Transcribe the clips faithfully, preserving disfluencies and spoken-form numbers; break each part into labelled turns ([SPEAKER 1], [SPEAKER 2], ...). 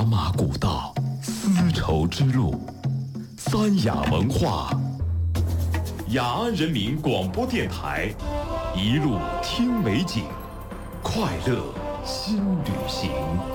[SPEAKER 1] 马古道，丝绸之路，三雅文化，雅安人民广播电台，一路听美景，快乐新旅行。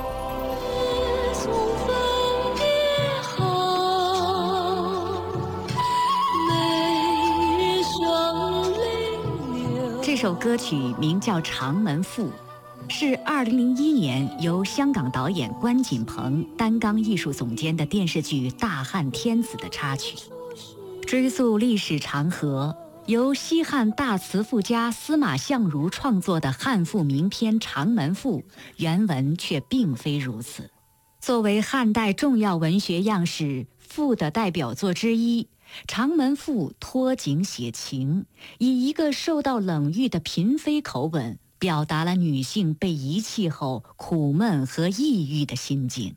[SPEAKER 2] 这首歌曲名叫《长门赋》，是二零零一年由香港导演关锦鹏担纲艺术总监的电视剧《大汉天子》的插曲。追溯历史长河，由西汉大词赋家司马相如创作的汉赋名篇《长门赋》，原文却并非如此。作为汉代重要文学样式赋的代表作之一，《长门赋》托景写情，以一个受到冷遇的嫔妃口吻，表达了女性被遗弃后苦闷和抑郁的心境。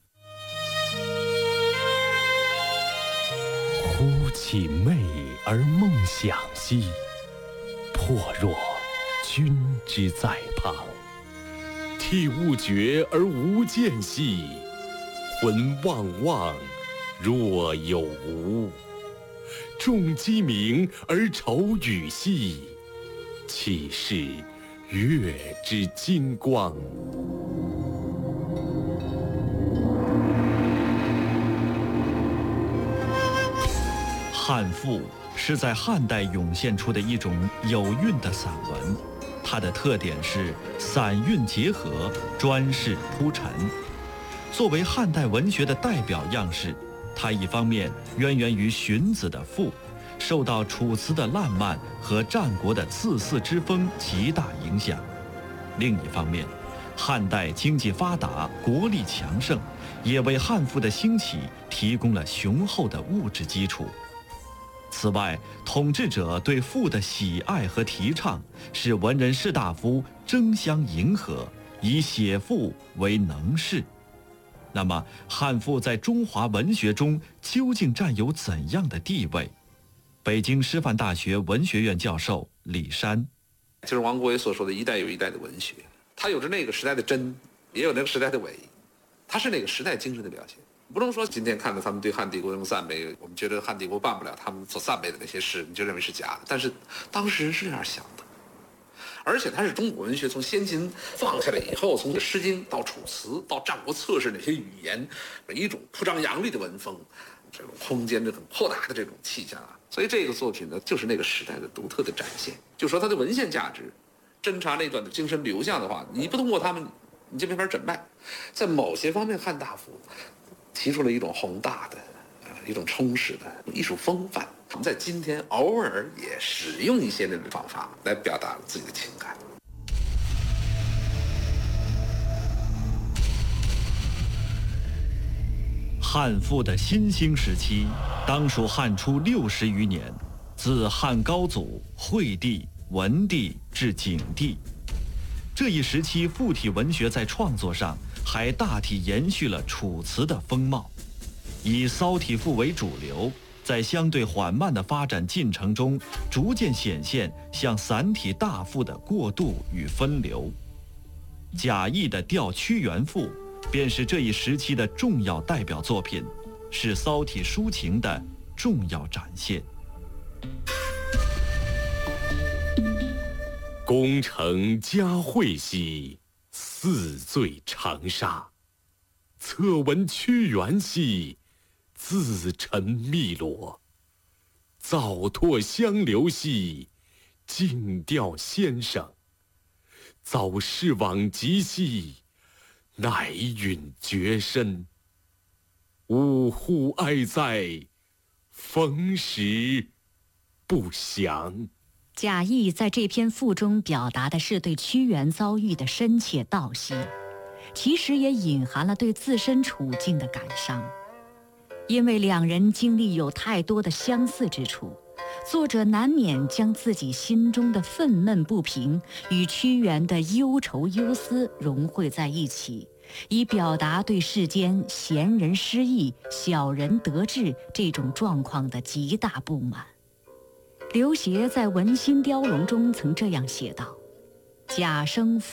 [SPEAKER 1] 忽起媚而梦想兮，魄若君之在旁。涕勿绝而无间兮，魂望望若有无。众鸡鸣而愁雨兮，岂是月之金光。
[SPEAKER 3] 汉赋是在汉代涌现出的一种有韵的散文，它的特点是散韵结合，专事铺陈。作为汉代文学的代表样式，它一方面渊源于荀子的赋，受到楚辞的烂漫和战国的刺肆之风极大影响；另一方面，汉代经济发达，国力强盛，也为汉赋的兴起提供了雄厚的物质基础。此外，统治者对赋的喜爱和提倡，使文人士大夫争相迎合，以写赋为能事。那么，汉赋在中华文学中究竟占有怎样的地位？北京师范大学文学院教授李山，
[SPEAKER 4] 就是王国维所说的一代有一代的文学，它有着那个时代的真，也有那个时代的伪，它是那个时代精神的表现。不能说今天看到他们对汉帝国用赞美，我们觉得汉帝国办不了他们所赞美的那些事，你就认为是假的。但是当时人是这样想的，而且它是中国文学从先秦放下来以后，从《诗经》到《楚辞》到战国策士那些语言，一种铺张扬丽的文风，这种空间的很豁达的这种气象啊，所以这个作品呢，就是那个时代的独特的展现。就说它的文献价值，侦查那段的精神流向的话，你不通过他们，你就没法缜脉。在某些方面，汉大夫提出了一种宏大的、呃、一种充实的艺术风范。我们在今天偶尔也使用一些那种方法来表达自己的情感。
[SPEAKER 3] 汉赋的新兴时期，当属汉初六十余年，自汉高祖、惠帝、文帝至景帝。这一时期，赋体文学在创作上还大体延续了楚辞的风貌，以骚体赋为主流，在相对缓慢的发展进程中，逐渐显现向散体大赋的过渡与分流。贾谊的《吊屈原赋》便是这一时期的重要代表作品，是骚体抒情的重要展现。
[SPEAKER 1] 功成嘉惠兮，似醉长沙。侧闻屈原兮，自沉汨罗。早拓相留兮，静调先生。早逝往极兮，乃允绝身。呜呼哀哉，逢时不祥。
[SPEAKER 2] 贾谊在这篇赋中表达的是对屈原遭遇的深切悼惜，其实也隐含了对自身处境的感伤。因为两人经历有太多的相似之处，作者难免将自己心中的愤懑不平与屈原的忧愁忧思融汇在一起，以表达对世间贤人失意、小人得志这种状况的极大不满。刘勰在《文心雕龙》中曾这样写道：贾生